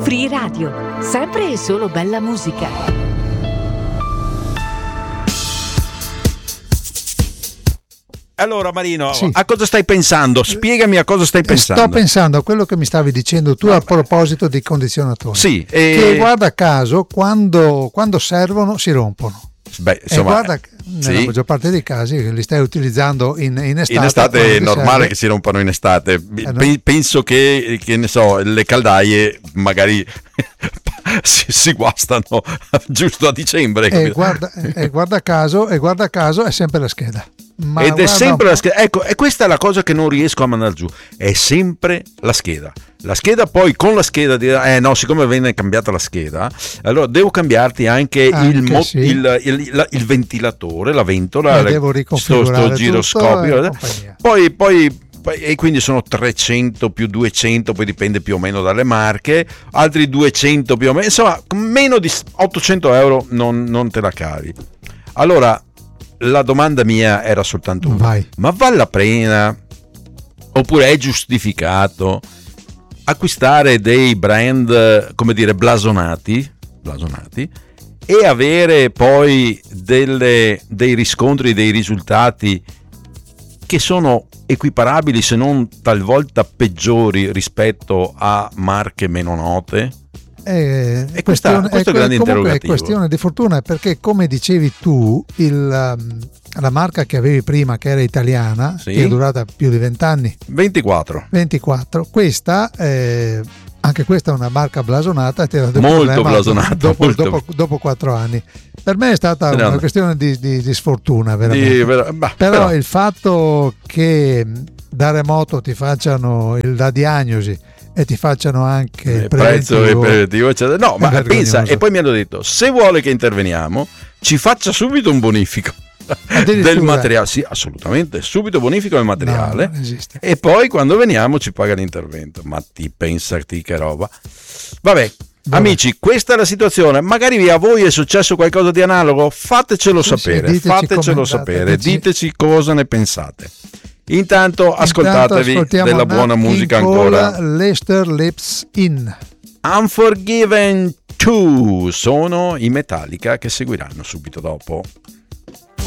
Free Radio, sempre e solo bella musica. Allora Marino, Sì. a cosa stai pensando? Spiegami a cosa stai pensando. Sto pensando a quello che mi stavi dicendo tu a proposito di condizionatori. Sì, Che guarda caso, quando servono si rompono. beh, E insomma, guarda, nella sì. maggior parte dei casi che li stai utilizzando in estate. In estate è quando ti normale serve. che si rompano in estate. no. Penso che ne so, le caldaie magari si guastano giusto a dicembre. E guarda caso è sempre la scheda. Ma Ed è guarda sempre un la scheda. Ecco, e questa è la cosa che non riesco a mandare giù. È sempre la scheda. La scheda, poi con la scheda no, siccome viene cambiata la scheda, allora devo cambiarti anche sì. il ventilatore, la ventola, devo riconfigurare sto giroscopio. tutto e Poi e quindi sono 300 più 200, poi dipende più o meno dalle marche, altri 200 più o meno, insomma meno di 800 euro non te la cavi. Allora la domanda mia era soltanto una: Vai. ma vale la pena, oppure è giustificato acquistare dei brand, come dire, blasonati e avere poi dei riscontri, dei risultati che sono equiparabili, se non talvolta peggiori rispetto a marche meno note? E questo è il grande interrogativo. È questione di fortuna, perché come dicevi tu, la marca che avevi prima, che era italiana, Sì. che è durata più di 20 anni, 24. questa anche questa è una marca blasonata, ti era Molto blasonata, dopo 4 anni. Per me è stata una questione di sfortuna, veramente. Però il fatto che da remoto ti facciano la diagnosi e ti facciano anche il prezzo e preventivo, eccetera. No, ma vergognoso. pensa, e poi mi hanno detto: se vuole che interveniamo, ci faccia subito un bonifico del materiale. Sì, assolutamente, subito bonifico del materiale. No, non esiste. E poi quando veniamo ci paga l'intervento. Ma pensati che roba. Vabbè. Amici, questa è la situazione. Magari a voi è successo qualcosa di analogo? Fatecelo sapere. Diteci cosa ne pensate. Intanto ascoltatevi della buona musica ancora. Lester Lips In. Unforgiven 2 sono i Metallica, che seguiranno subito dopo.